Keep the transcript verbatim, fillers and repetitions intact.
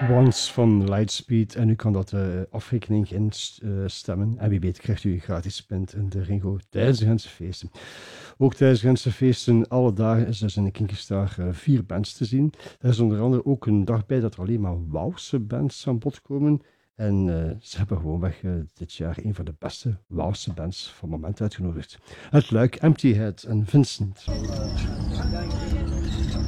Once van Lightspeed en u kan dat uh, afrekening instemmen. En wie weet krijgt u een gratis pint in de Ringo tijdens de Gentse feesten. Ook tijdens de Gentse feesten, alle dagen, is dus in de Kinky Star uh, vier bands te zien. Er is onder andere ook een dag bij dat er alleen maar Waalse bands aan bod komen. En uh, ze hebben gewoonweg uh, dit jaar een van de beste Waalse bands van het moment uitgenodigd. Het Luik, Empty Head en Vincent.